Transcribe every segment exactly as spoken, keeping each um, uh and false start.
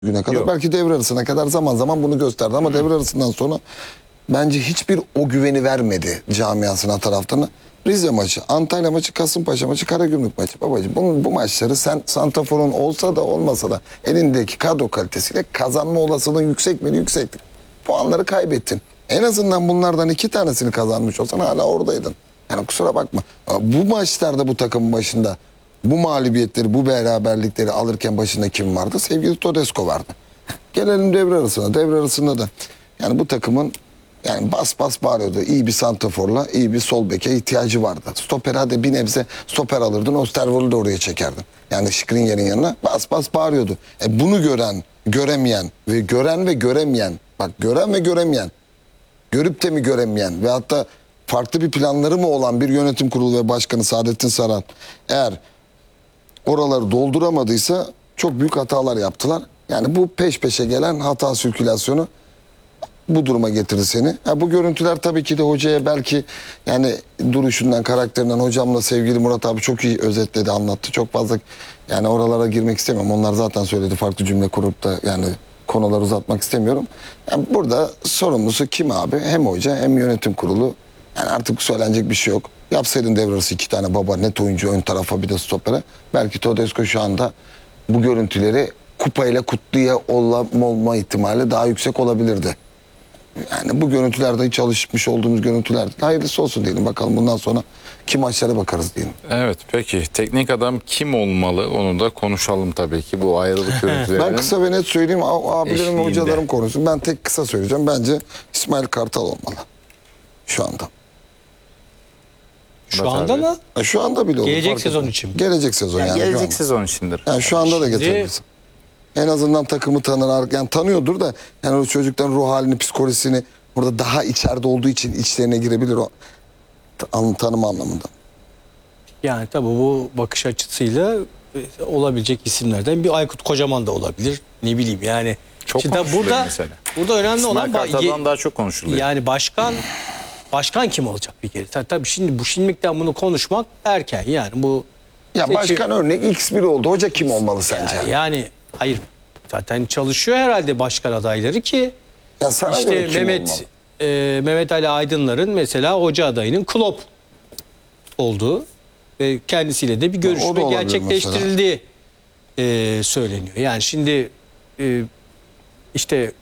güne kadar. Yok. Belki devre arasına kadar zaman zaman bunu gösterdi ama devre arasından sonra bence hiçbir o güveni vermedi camiasına, taraftarına. Rize maçı, Antalya maçı, Kasımpaşa maçı, Karagümrük maçı. Babacığım bu, bu maçları sen santraforun olsa da olmasa da elindeki kadro kalitesiyle kazanma olasılığın yüksek mi? Yüksekti. Puanları kaybettin. En azından bunlardan iki tanesini kazanmış olsan hala oradaydın. Yani kusura bakma. Bu maçlarda bu takımın başında bu mağlubiyetleri, bu beraberlikleri alırken başında kim vardı? Sevgili Todesco vardı. Gelelim devre arasına. Devre arasında da yani bu takımın yani bas bas bağırıyordu. İyi bir santraforla, iyi bir sol beke ihtiyacı vardı. Stoper hadi bir nebze stoper alırdın. Osterwold'u da oraya çekerdin. Yani Skriniar'ın yanına bas bas bağırıyordu. E bunu gören, göremeyen ve gören ve göremeyen, bak gören ve göremeyen, görüp de mi göremeyen ve hatta farklı bir planları mı olan bir yönetim kurulu ve başkanı Saadettin Saran eğer oraları dolduramadıysa çok büyük hatalar yaptılar. Yani bu peş peşe gelen hata sirkülasyonu bu duruma getirdi seni. Ha, bu görüntüler tabii ki de hocaya belki yani duruşundan, karakterinden, hocamla sevgili Murat abi çok iyi özetledi, anlattı. Çok fazla yani oralara girmek istemiyorum. Onlar zaten söyledi, farklı cümle kurup da yani konuları uzatmak istemiyorum. Yani burada sorumlusu kim abi? Hem hoca hem yönetim kurulu. Yani artık söylenecek bir şey yok. Yapsaydın devre arası iki tane baba net oyuncu ön tarafa bir de stopere. Belki Todesco şu anda bu görüntüleri kupayla kutluya olma ihtimali daha yüksek olabilirdi. Yani bu görüntülerde hiç alışmış olduğumuz görüntüler. Hayırlısı olsun diyelim. Bakalım bundan sonra kim maçlara bakarız diyelim. Evet peki teknik adam kim olmalı onu da konuşalım tabii ki bu ayrılık görüntülerinin. Ben kısa ve net söyleyeyim. Abilerim eşliğinde. hocalarım konuşsun. Ben tek kısa söyleyeceğim. Bence İsmail Kartal olmalı. Şu anda. Şu Murat anda abi. mı? E, Şu anda bile olur. Gelecek fark sezon etmez. için mi? Gelecek sezon Yani yani. şu gelecek anda. sezon içindir. Yani şu anda da Şimdi- getirebiliriz. En azından takımı tanır. Yani tanıyordur da yani o çocukların ruh halini, psikolojisini burada daha içeride olduğu için içlerine girebilir o tan- tanım anlamında. Yani tabii bu bakış açısıyla e, olabilecek isimlerden bir Aykut Kocaman da olabilir. Ne bileyim yani. Çok Şimdi konuşuluyor burada mesela. burada önemli İsmail olan ba- Kartal'dan daha çok konuşuluyor. yani başkan başkan kim olacak bir kere? Tabii, tabii şimdi bu şimdilikten bunu konuşmak erken yani bu Ya seçim- başkan örnek X biri oldu. Hoca kim olmalı sence? yani, yani hayır zaten çalışıyor herhalde başkan adayları ki Ya sana işte göre kim Mehmet olmalı? e, Mehmet Ali Aydınlar'ın mesela hoca adayının Klopp olduğu ve kendisiyle de bir o görüşme da olabilir gerçekleştirildiği e, söyleniyor. Yani şimdi e, işte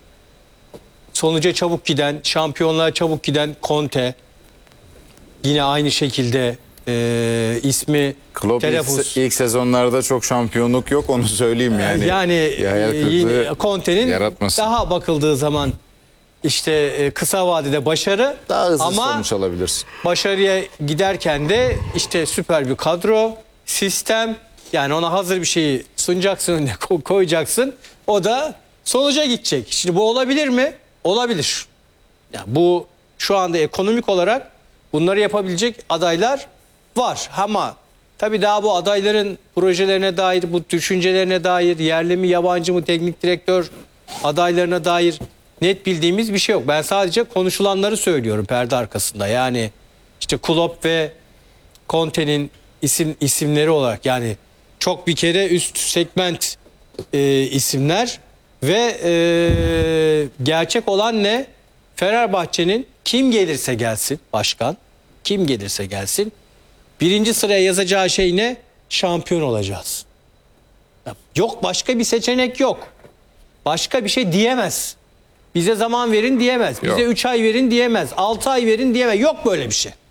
sonuca çabuk giden, şampiyonluğa çabuk giden Conte yine aynı şekilde e, ismi Klopp telaffuz. ilk, ilk sezonlarda çok şampiyonluk yok onu söyleyeyim yani. Yani Bir hayal e, kırıklığı yine Conte'nin yaratmasın. daha bakıldığı zaman işte e, kısa vadede başarı Daha hızlı ama sonuç alabilirsin. başarıya giderken de işte süper bir kadro, sistem yani ona hazır bir şeyi sunacaksın önüne ko- koyacaksın. O da sonuca gidecek. Şimdi bu olabilir mi? Olabilir. Yani bu şu anda ekonomik olarak bunları yapabilecek adaylar var. Ama tabii daha bu adayların projelerine dair, bu düşüncelerine dair, yerli mi yabancı mı teknik direktör adaylarına dair net bildiğimiz bir şey yok. Ben sadece konuşulanları söylüyorum perde arkasında. Yani işte Klopp ve Conte'nin isim isimleri olarak yani çok bir kere üst segment e, isimler ve e, gerçek olan ne? Fenerbahçe'nin kim gelirse gelsin başkan, kim gelirse gelsin birinci sıraya yazacağı şey ne? Şampiyon olacağız. Yok başka bir seçenek yok. Başka bir şey diyemez. Bize zaman verin diyemez. Bize Yok. üç ay verin diyemez. altı ay verin diyemez. Yok böyle bir şey.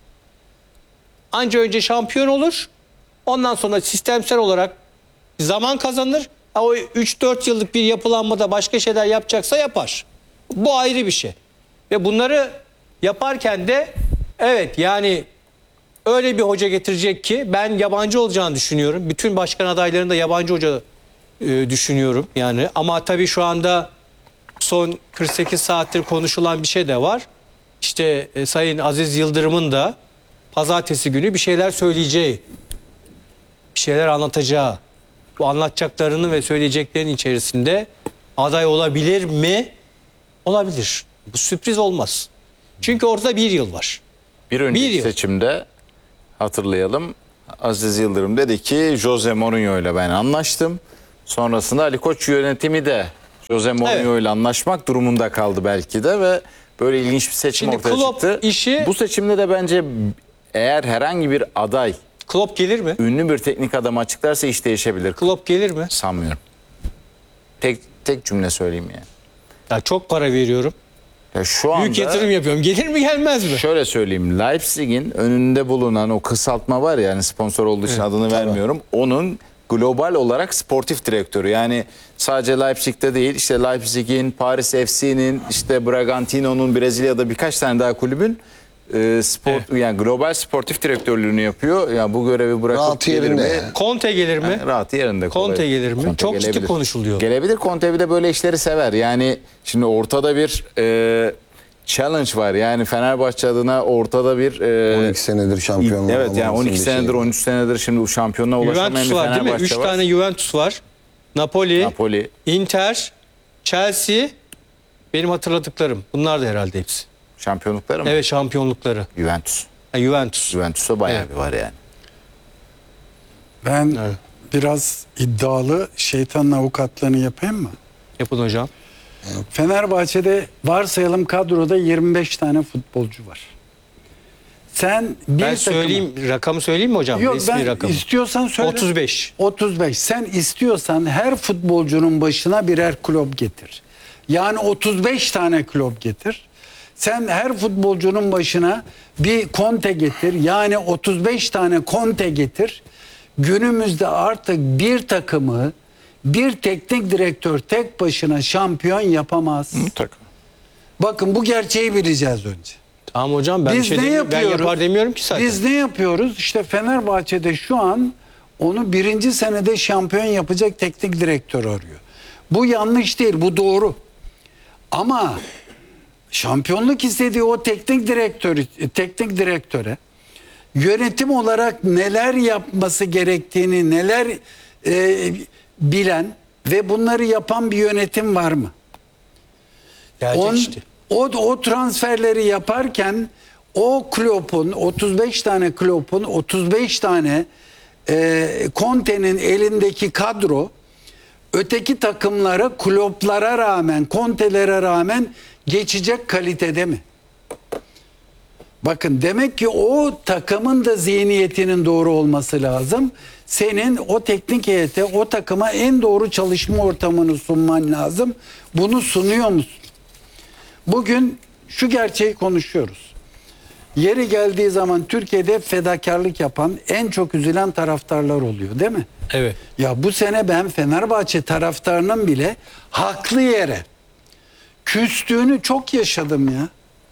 Anca önce şampiyon olur. Ondan sonra sistemsel olarak zaman kazanır. Ha, o üç dört yıllık bir yapılanmada başka şeyler yapacaksa yapar. Bu ayrı bir şey. Ve bunları yaparken de evet yani öyle bir hoca getirecek ki ben yabancı olacağını düşünüyorum. Bütün başkan adaylarında yabancı hoca e, düşünüyorum yani. Ama tabii şu anda son kırk sekiz saattir konuşulan bir şey de var. İşte e, Sayın Aziz Yıldırım'ın da pazartesi günü bir şeyler söyleyeceği, bir şeyler anlatacağı, bu anlatacaklarının ve söyleyeceklerinin içerisinde aday olabilir mi? Olabilir. Bu sürpriz olmaz. Çünkü orada bir yıl var. Bir önceki Bir yıl. seçimde hatırlayalım Aziz Yıldırım dedi ki Jose Mourinho ile ben anlaştım. Sonrasında Ali Koç yönetimi de Jose Mourinho ile anlaşmak durumunda kaldı belki de ve böyle ilginç bir seçim Şimdi ortaya Klopp çıktı. işi- Bu seçimde de bence eğer herhangi bir aday Klopp gelir mi? ünlü bir teknik adamı açıklarsa iş değişebilir. Klopp gelir mi? Sanmıyorum. Tek tek cümle söyleyeyim yani. Ya çok para veriyorum. Ya şu anda Büyük yatırım yapıyorum. Gelir mi gelmez mi? şöyle söyleyeyim. Leipzig'in önünde bulunan o kısaltma var ya, yani sponsor olduğu için adını vermiyorum. Onun global olarak sportif direktörü. Yani sadece Leipzig'te değil, işte Leipzig'in, Paris F C'nin, işte Bragantino'nun, Brezilya'da birkaç tane daha kulübün e, spor yani global sportif direktörlüğünü yapıyor. Ya bu görevi bırakıp Rahatı gelir yerinde mi? yani. Conte gelir mi? Yani rahatı yerinde. Conte kolay. gelir mi? Çok ciddi gelebilir. konuşuluyor. Gelebilir. Conte bir de böyle işleri sever. Yani şimdi ortada bir e, challenge var. Yani Fenerbahçe adına ortada bir e, on iki senedir şampiyon. evet yani on iki bir senedir, şey. on üç senedir şimdi bu şampiyonluğa ulaşamayan Juventus bir var değil mi? Fenerbahçe Üç var. tane Juventus var. Napoli, Napoli, Inter, Chelsea. Benim hatırladıklarım. Bunlar da herhalde hepsi. şampiyonlukları mı? Evet, şampiyonlukları. Juventus. Ha, Juventus. Juventus'ta bayağı Evet. bir var yani. Ben Evet. biraz iddialı şeytanın avukatlığını yapayım mı? Yapın hocam. Fenerbahçe'de varsayalım kadroda yirmi beş tane futbolcu var. Sen bir Ben takımı- söyleyeyim, rakamı söyleyeyim mi hocam? Yok, Resmi ben rakamı. istiyorsan söyle. otuz beş. otuz beş. Sen istiyorsan her futbolcunun başına birer kulüp getir. Yani otuz beş tane kulüp getir. Sen her futbolcunun başına bir Conte getir. Yani otuz beş tane Conte getir. Günümüzde artık bir takımı bir teknik direktör tek başına şampiyon yapamaz. Mutlaka. Bakın bu gerçeği bileceğiz önce. Tamam hocam, ben bir Biz şey ne demiyorum. Ben yapıyoruz? yapar demiyorum ki zaten. Biz ne yapıyoruz? İşte Fenerbahçe'de şu an onu birinci senede şampiyon yapacak teknik direktör arıyor. Bu yanlış değil, bu doğru. Ama şampiyonluk istediği o teknik direktörü, teknik direktöre yönetim olarak neler yapması gerektiğini, neler e, bilen ve bunları yapan bir yönetim var mı? Gelecek On, işte. o, o transferleri yaparken o Klopp'un otuz beş tane Klopp'un otuz beş tane e, Conte'nin elindeki kadro öteki takımlara, Klopp'lara rağmen, Conte'lere rağmen geçecek kalitede mi? Bakın, demek ki o takımın da zihniyetinin doğru olması lazım. Senin o teknik heyete, o takıma en doğru çalışma ortamını sunman lazım. Bunu sunuyor musun? Bugün şu gerçeği konuşuyoruz. Yeri geldiği zaman Türkiye'de fedakarlık yapan, en çok üzülen taraftarlar oluyor, değil mi? Evet. Ya bu sene ben Fenerbahçe taraftarının bile haklı yere küstüğünü çok yaşadım ya.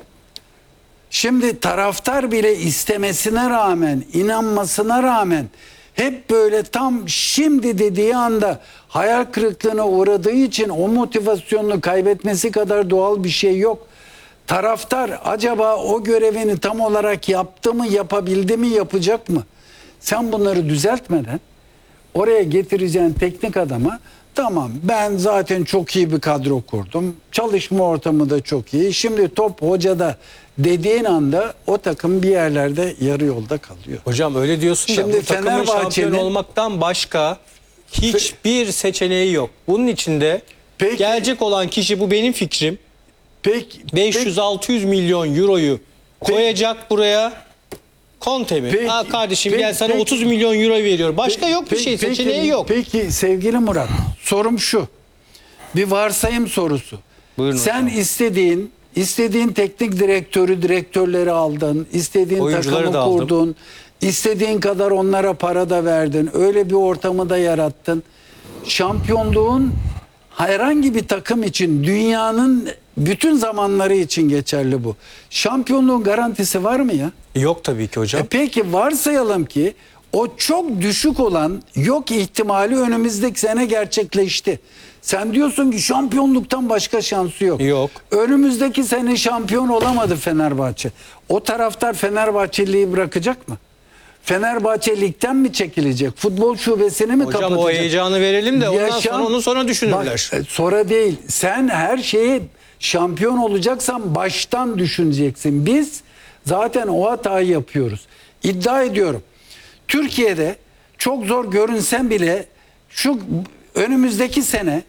Şimdi taraftar bile istemesine rağmen, inanmasına rağmen hep böyle tam şimdi dediği anda hayal kırıklığına uğradığı için o motivasyonunu kaybetmesi kadar doğal bir şey yok. Taraftar acaba o görevini tam olarak yaptı mı, yapabildi mi, yapacak mı? Sen bunları düzeltmeden oraya getireceğin teknik adama, tamam ben zaten çok iyi bir kadro kurdum, çalışma ortamı da çok iyi, şimdi top hocada dediğin anda o takım bir yerlerde yarı yolda kalıyor. Hocam öyle diyorsun Şimdi da bu takımın Fenerbahçe'nin- şampiyon olmaktan başka hiçbir seçeneği yok. Bunun içinde Peki- gelecek olan kişi, bu benim fikrim, Peki, beş yüz altı yüz milyon euroyu koyacak buraya. Conte mi? Peki- Aa kardeşim peki- gel sana peki- otuz milyon euro veriyor. Başka yok bir Peki- şey, peki- seçeneği yok. Peki sevgili Murat, sorum şu. Bir varsayım sorusu. Buyurun Sen hocam. istediğin istediğin teknik direktörü, direktörleri aldın, istediğin Oyuncuları takımı da aldım. kurdun, istediğin kadar onlara para da verdin, öyle bir ortamı da yarattın. Şampiyonluğun herhangi bir takım için, dünyanın bütün zamanları için geçerli bu. Şampiyonluğun garantisi var mı ya? Yok tabii ki hocam. E peki varsayalım ki o çok düşük olan yok ihtimali önümüzdeki sene gerçekleşti. Sen diyorsun ki şampiyonluktan başka şansı yok. Yok. Önümüzdeki sene şampiyon olamadı Fenerbahçe. O taraftar Fenerbahçeliği bırakacak mı? Fenerbahçe ligden mi çekilecek? Futbol şubesini mi Hocam kapatacak? o heyecanı verelim de ondan Yaşam- sonra onu sonra düşünürler. Bak, e, sonra değil. Sen her şeyi şampiyon olacaksan baştan düşüneceksin. Biz zaten o hatayı yapıyoruz. İddia ediyorum. Türkiye'de çok zor görünsen bile şu önümüzdeki sene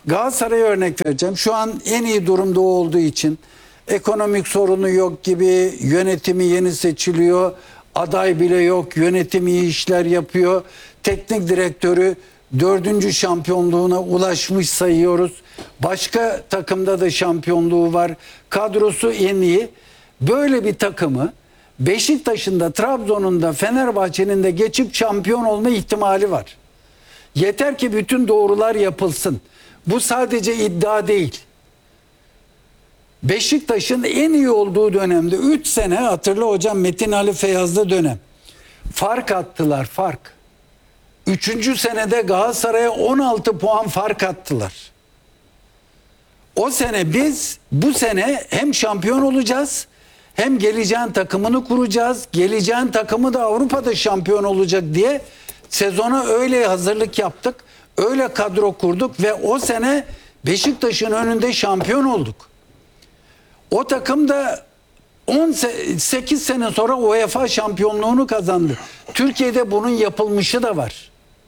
Galatasaray'a örnek vereceğim. Şu an en iyi durumda olduğu için ekonomik sorunu yok gibi, yönetimi yeni seçiliyor. Aday bile yok. Yönetimi iyi işler yapıyor. Teknik direktörü dördüncü şampiyonluğuna ulaşmış sayıyoruz. Başka takımda da şampiyonluğu var. Kadrosu en iyi. Böyle bir takımı Beşiktaş'ın da, Trabzon'un da, Fenerbahçe'nin de geçip şampiyon olma ihtimali var. Yeter ki bütün doğrular yapılsın. Bu sadece iddia değil. Beşiktaş'ın en iyi olduğu dönemde üç sene, hatırla hocam, Metin Ali Feyyazlı dönem. Fark attılar, fark. üçüncü senede Galatasaray'a on altı puan fark attılar. O sene biz bu sene hem şampiyon olacağız, hem geleceğin takımını kuracağız. Geleceğin takımı da Avrupa'da şampiyon olacak diye sezona öyle hazırlık yaptık. Öyle kadro kurduk ve o sene Beşiktaş'ın önünde şampiyon olduk. O takım da on sekiz sene sonra UEFA şampiyonluğunu kazandı. Türkiye'de bunun yapılmışı da var.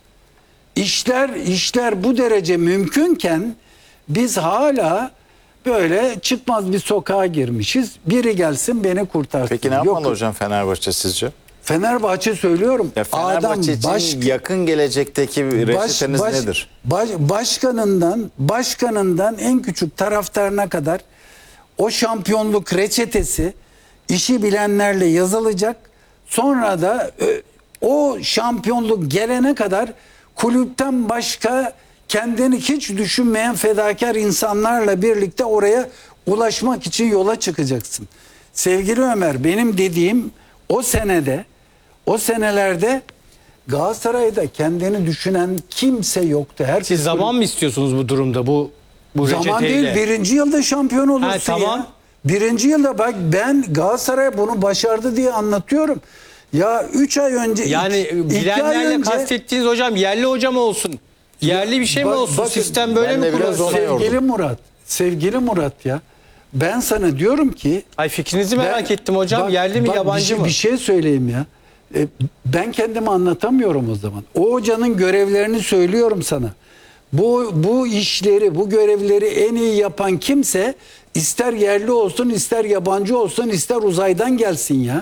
İşler işler bu derece mümkünken biz hala böyle çıkmaz bir sokağa girmişiz. Biri gelsin beni kurtarsın. Peki ne yapmalı Yok. hocam Fenerbahçe sizce? Fenerbahçe söylüyorum. Ya Fenerbahçe adam için baş, yakın gelecekteki reçeteniz baş- nedir? baş- başkanından başkanından en küçük taraftarına kadar o şampiyonluk reçetesi işi bilenlerle yazılacak. Sonra da ö, o şampiyonluk gelene kadar kulüpten başka kendini hiç düşünmeyen fedakar insanlarla birlikte oraya ulaşmak için yola çıkacaksın. Sevgili Ömer, benim dediğim o senede, o senelerde Galatasaray'da kendini düşünen kimse yoktu. Herkes Siz zaman mı istiyorsunuz bu durumda, bu bu Zaman reçeteyle? değil, birinci yılda şampiyon olursun Ha, tamam. ya. Birinci yılda bak, ben Galatasaray bunu başardı diye anlatıyorum. Ya üç ay önce, Yani iki, iki ay bilenlerle önce, kastettiğiniz hocam yerli hoca mı olsun? Yerli bir şey mi Bak- olsun? bakın, Sistem böyle ben mi de biraz kurulsun? ona yordum. sevgili Murat, sevgili Murat ya, ben sana diyorum ki, Ay fikrinizi merak Ben- ettim hocam. bak- yerli mi bak yabancı bir şey, mı? Bir şey söyleyeyim ya. E, ben kendimi anlatamıyorum o zaman. O hocanın görevlerini söylüyorum sana. Bu bu işleri, bu görevleri en iyi yapan kimse, ister yerli olsun, ister yabancı olsun, ister uzaydan gelsin ya.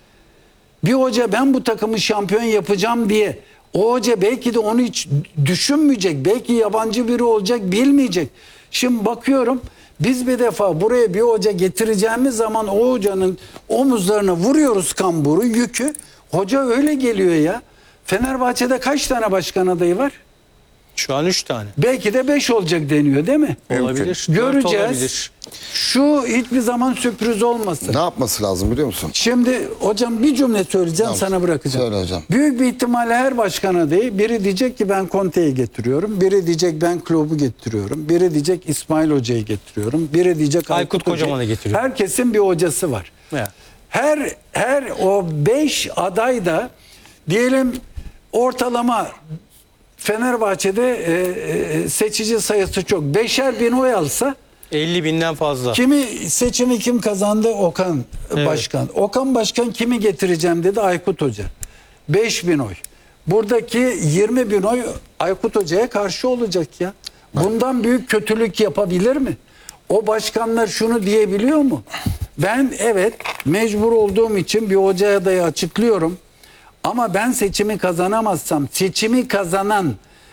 Bir hoca ben bu takımı şampiyon yapacağım diye, o hoca belki de onu hiç düşünmeyecek. Belki yabancı biri olacak, bilmeyecek. Şimdi bakıyorum, biz bir defa buraya bir hoca getireceğimiz zaman o hocanın omuzlarına vuruyoruz kamburu, yükü. Hoca öyle geliyor ya. Fenerbahçe'de kaç tane başkan adayı var? Şu an üç tane. Belki de beş olacak deniyor, değil mi? Olabilir. dört Göreceğiz. olabilir. Şu hiçbir zaman sürpriz olmasın. Ne yapması lazım biliyor musun? Şimdi hocam bir cümle söyleyeceğim, Tamam. sana bırakacağım. Söyle hocam. Büyük bir ihtimalle her başkan adayı, biri diyecek ki ben Conte'yi getiriyorum, biri diyecek ben Klopp'u getiriyorum, biri diyecek İsmail Hoca'yı getiriyorum, biri diyecek Aykut Aykut Hoca'yı. Kocaman'ı getiriyor. Herkesin bir hocası var. Ya. Her her o beş aday da diyelim ortalama Fenerbahçe'de e, e, seçici sayısı çok. Beşer bin oy alsa, elli binden fazla. kimi seçimi kim kazandı? Okan Evet. Başkan. Okan Başkan kimi getireceğim dedi? Aykut Hoca. beş bin oy. Buradaki yirmi bin oy Aykut Hoca'ya karşı olacak ya. Bundan büyük kötülük yapabilir mi? O başkanlar şunu diyebiliyor mu? Ben evet mecbur olduğum için bir hoca adayı açıklıyorum. Ama ben seçimi kazanamazsam, seçimi kazanan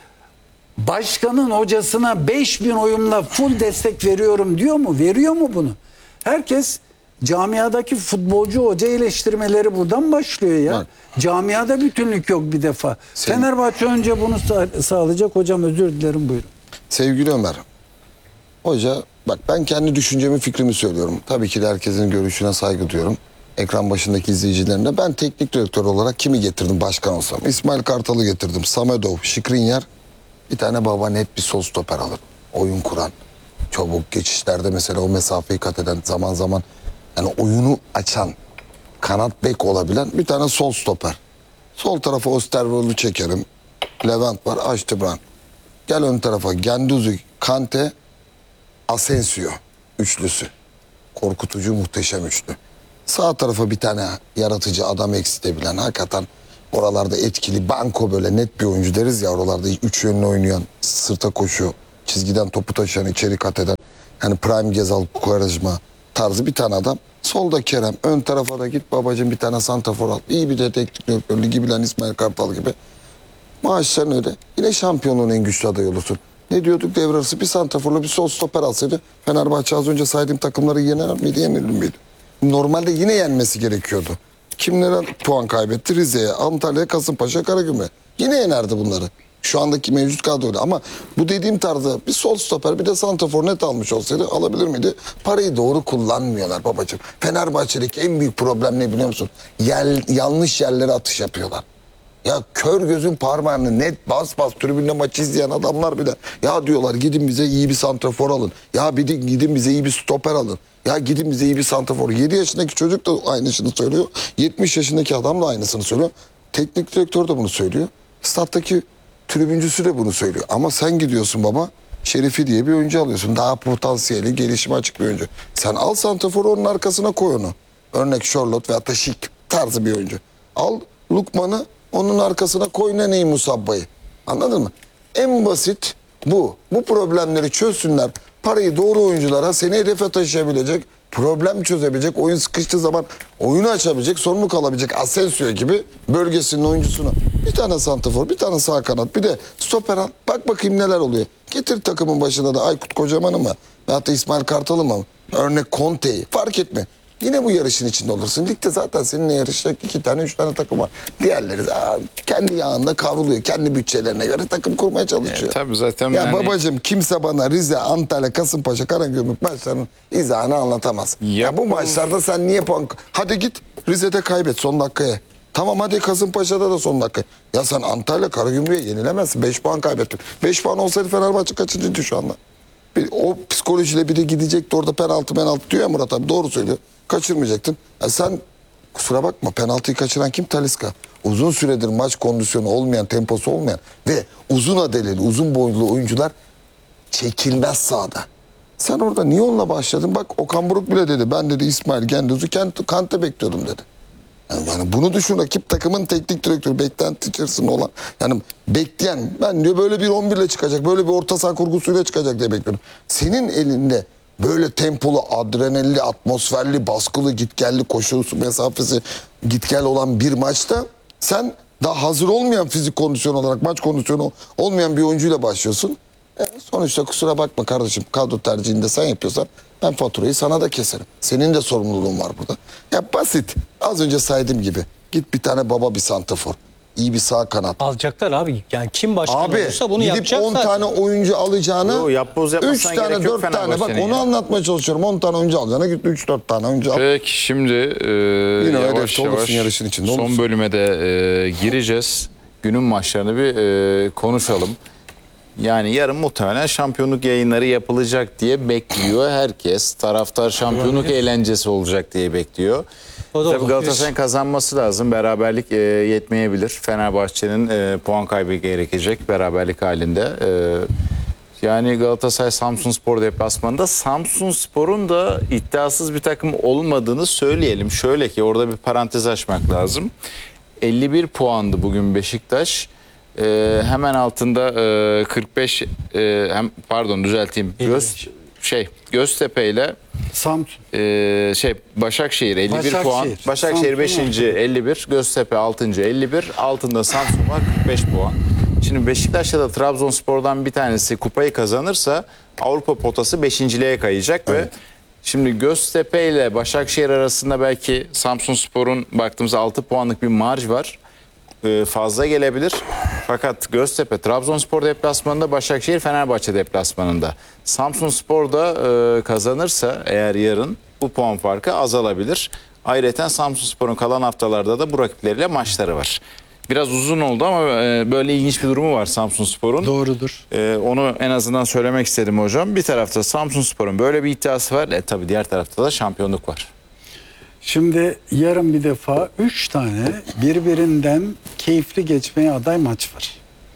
başkanın hocasına beş bin oyumla full destek veriyorum diyor mu? Veriyor mu bunu? Herkes, camiadaki futbolcu hoca eleştirmeleri buradan başlıyor ya. Bak. Camiada bütünlük yok bir defa. Senin- Fenerbahçe önce bunu sağ- sağlayacak. Hocam özür dilerim, buyurun. Sevgili Ömer, hoca bak ben kendi düşüncemi, fikrimi söylüyorum. Tabii ki de herkesin görüşüne saygı duyuyorum. Ekran başındaki izleyicilerine. Ben teknik direktör olarak kimi getirdim başkan olsam? İsmail Kartal'ı getirdim. Samedov, Skriniar, bir tane baba net bir sol stoper alır. Oyun kuran, çabuk geçişlerde mesela o mesafeyi kat eden, zaman zaman yani oyunu açan, kanat bek olabilen bir tane sol stoper. Sol tarafa Osterwold'u çekerim. Levent var, Aştibran. Gel ön tarafa Gendouzi, Kante, Asensio üçlüsü. Korkutucu, muhteşem üçlü. Sağ tarafa bir tane yaratıcı adam eksiltebilen, hakikaten oralarda etkili, banko, böyle net bir oyuncu deriz ya, oralarda üç yönlü oynayan, sırta koşu, çizgiden topu taşıyan, içeri kat eden. Yani Prime Gezal, Quaresma tarzı bir tane adam. Solda Kerem, ön tarafa da git babacığım bir tane santrafor al. İyi bir de teknik direktör, ligi bilen İsmail Kartal gibi. Maaşların öyle. Yine şampiyonluğun en güçlü adayı olursun. Ne diyorduk devre arası? Bir santraforla bir sol stoper alsaydı Fenerbahçe az önce saydığım takımları yener miydi, yenir miydi? Normalde yine yenmesi gerekiyordu. Kimlere puan kaybetti? Rize'ye, Antalya'ya, Kasımpaşa, Karagümrük'e. Yine yenerdi bunları. Şu andaki mevcut kadroyla. Ama bu dediğim tarzda bir sol stoper bir de santrafor net almış olsaydı alabilir miydi? Parayı doğru kullanmıyorlar babacığım. Fenerbahçe'deki en büyük problem ne biliyor musun? Yer, yanlış yerlere atış yapıyorlar. Ya kör gözün parmağını net bas bas tribünde maç izleyen adamlar bile ya diyorlar gidin bize iyi bir santrafor alın. Ya bir de gidin bize iyi bir stoper alın. Ya gidin bize iyi bir santrafor. yedi yaşındaki çocuk da aynısını söylüyor. yetmiş yaşındaki adam da aynısını söylüyor. Teknik direktör de bunu söylüyor. Stat'taki tribüncüsü de bunu söylüyor. Ama sen gidiyorsun baba Şerifi diye bir oyuncu alıyorsun. Daha potansiyeli, gelişime açık bir oyuncu. Sen al santraforu onun arkasına koy onu. Örnek Charlotte veyahut da Şik tarzı bir oyuncu. Al Lukman'ı onun arkasına koy Nene'yi Musabba'yı. Anladın mı? En basit bu. Bu problemleri çözsünler. Parayı doğru oyunculara seni hedefe taşıyabilecek, problem çözebilecek, oyun sıkıştığı zaman oyunu açabilecek, sorumlu kalabilecek Asensio gibi bölgesinin oyuncusunu. Bir tane santrafor, bir tane sağ kanat, bir de stoper al. Bak bakayım neler oluyor. Getir takımın başına da Aykut Kocaman'ı mı? Veyahut da İsmail Kartal'ı mı? Örnek Conte'yi. Fark etme. Yine bu yarışın içinde olursun. Ligde zaten seninle yarışacak iki tane, üç tane takım var. Diğerleri aa, kendi yağında kavruluyor. Kendi bütçelerine göre takım kurmaya çalışıyor. E, tabii zaten ya yani... babacığım kimse bana Rize, Antalya, Kasımpaşa, Karagümrük maçlarının izahını anlatamaz. Ya, ya bu maçlarda sen niye puan... Hadi git Rize'de kaybet son dakikaya. Tamam hadi Kasımpaşa'da da son dakika. Ya sen Antalya, Karagümrük'e yenilemezsin. beş puan kaybettin. beş puan olsaydı Fenerbahçe kaçıncıydı şu anda? Bir, o psikolojiyle biri gidecekti orada penaltı penaltı diyor ya Murat abi doğru söylüyor. Kaçırmayacaktın. Ya sen kusura bakma penaltıyı kaçıran kim? Talisca. Uzun süredir maç kondisyonu olmayan, temposu olmayan ve uzun adeleli, uzun boylu oyuncular çekilmez sahada. Sen orada niye onunla başladın? Bak Okan Buruk bile dedi. Ben dedi İsmail Genduz'u Kante bekliyordum dedi. Yani, yani bunu düşün rakip takımın teknik direktörü beklenti içerisinde olan yani bekleyen ben diyor böyle bir on bir ile çıkacak böyle bir orta saha kurgusuyla çıkacak diye bekliyorum. Senin elinde böyle tempolu, adrenalli, atmosferli, baskılı, gitgelli, koşusu mesafesi gitgel olan bir maçta sen daha hazır olmayan fizik kondisyonu olarak maç kondisyonu olmayan bir oyuncuyla başlıyorsun. E, sonuçta kusura bakma kardeşim kadro tercihinde sen yapıyorsan ben faturayı sana da keserim. Senin de sorumluluğun var burada. Ya basit. Az önce saydığım gibi. Git bir tane baba bir santrafor. İyi bir sağ kanat. Alacaklar abi. Yani kim başkan Abi olursa bunu gidip yapacak on zaten. tane oyuncu alacağına Yo, yapboz üç yapmasına tane gerek yok dört tane bak Fenerbahçe'nin onu ya. anlatmaya çalışıyorum. on tane oyuncu alacağına git üç dört tane oyuncu al. Peki şimdi e, Yine yavaş hedefte olursun, yavaş yarışın içinde son olursun. bölüme de e, gireceğiz. Günün maçlarını bir e, konuşalım. Yani yarın muhtemelen şampiyonluk yayınları yapılacak diye bekliyor herkes. Taraftar şampiyonluk eğlencesi olacak diye bekliyor. O da Tabii olabilir. Galatasaray'ın kazanması lazım. Beraberlik e, yetmeyebilir. Fenerbahçe'nin e, puan kaybı gerekecek beraberlik halinde. E, yani Galatasaray Samsunspor deplasmanında Samsunspor'un da iddiasız bir takım olmadığını söyleyelim. Şöyle ki orada bir parantez açmak lazım. elli bir puandı bugün Beşiktaş. Ee, hemen altında e, kırk beş e, hem pardon düzelteyim. Göz şey Göztepe ile Samsun. e, şey Başakşehir elli bir Başakşehir. puan. Başakşehir Samsun beşinci elli bir, Göztepe altıncı elli bir, altında Samsun var kırk beş puan. Şimdi Beşiktaş'ta da Trabzonspor'dan bir tanesi kupayı kazanırsa Avrupa potası beşinciliğe kayacak evet. Ve şimdi Göztepe ile Başakşehir arasında belki Samsunspor'un baktığımızda altı puanlık bir marj var. Fazla gelebilir. Fakat Göztepe Trabzonspor deplasmanında, Başakşehir Fenerbahçe deplasmanında. Samsunspor da e, kazanırsa eğer yarın bu puan farkı azalabilir. Ayrıca Samsunspor'un kalan haftalarda da bu rakipleriyle maçları var. Biraz uzun oldu ama e, böyle ilginç bir durumu var Samsunspor'un. Doğrudur. E, onu en azından söylemek istedim hocam. Bir tarafta Samsunspor'un böyle bir iddiası var. E, tabii diğer tarafta da şampiyonluk var. Şimdi yarın bir defa üç tane birbirinden keyifli geçmeye aday maç var.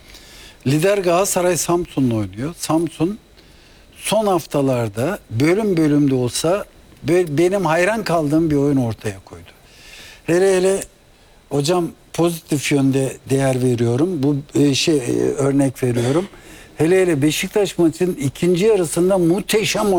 Lider Galatasaray Samsun'la oynuyor. Samsun son haftalarda bölüm bölümde olsa benim hayran kaldığım bir oyun ortaya koydu. Hele hele hocam pozitif yönde değer veriyorum. Bu şey örnek veriyorum. hele hele Beşiktaş maçının ikinci yarısında muhteşem